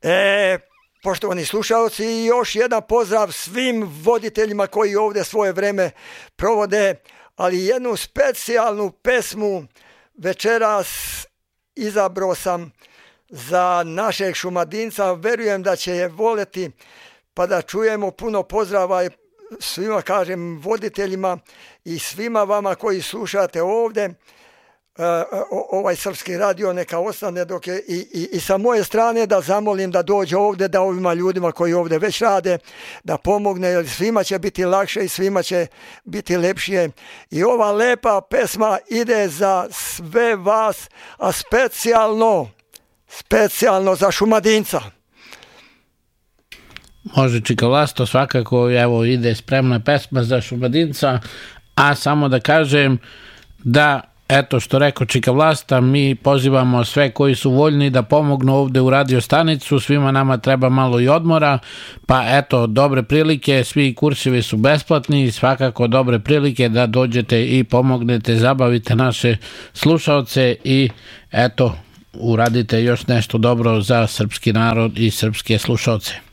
Poštovani slušalci, još jedan pozdrav svim voditeljima koji ovdje svoje vreme provode, ali jednu specijalnu pesmu večeras izabrao sam za našeg Šumadinca, verujem da će je voljeti, pa da čujemo puno pozdrava svima, kažem, voditeljima i svima vama koji slušate ovdje. Ovaj Srpski radio neka ostane dok je i sa moje strane da zamolim da dođe ovdje, da ovima ljudima koji ovdje već rade da pomogne, jer svima će biti lakše i svima će biti lepšije. I ova lepa pesma ide za sve vas, a specijalno za Šumadinca. Može, Čika Vlasto, svakako, evo ide spremna pesma za Šumadinca, a samo da kažem da eto što rekao Čika Vlasta, mi pozivamo sve koji su voljni da pomognu ovdje u radio stanicu, svima nama treba malo i odmora, pa eto dobre prilike, svi kursevi su besplatni, svakako dobre prilike da dođete i pomognete, zabavite naše slušaoce i eto uradite još nešto dobro za srpski narod i srpske slušaoce.